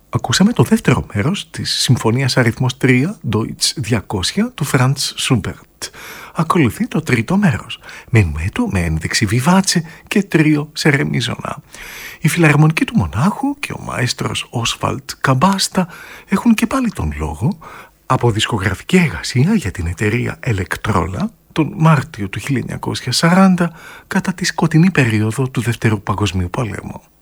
Ακούσαμε το δεύτερο μέρος της Συμφωνίας αριθμός 3, Deutsch 200, του Franz Schubert. Ακολουθεί το τρίτο μέρος, μενουέτο με ένδειξη βιβάτσε και τρίο σε ρεμίζωνα. Η φιλαρμονική του Μονάχου και ο μαέστρος Oswald Καμπάστα έχουν και πάλι τον λόγο από δισκογραφική εργασία για την εταιρεία Electrola τον Μάρτιο του 1940 κατά τη σκοτεινή περίοδο του Δεύτερου Παγκοσμίου Πολέμου.